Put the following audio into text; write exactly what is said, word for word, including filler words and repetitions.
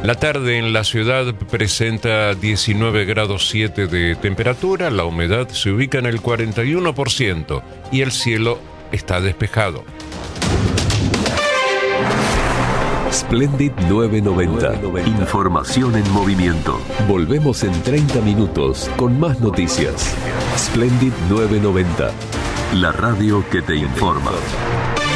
La tarde en la ciudad presenta diecinueve grados siete de temperatura, la humedad se ubica en el cuarenta y uno por ciento y el cielo está despejado. Splendid novecientos noventa. Información en movimiento. Volvemos en treinta minutos con más noticias. Splendid novecientos noventa. La radio que te informa.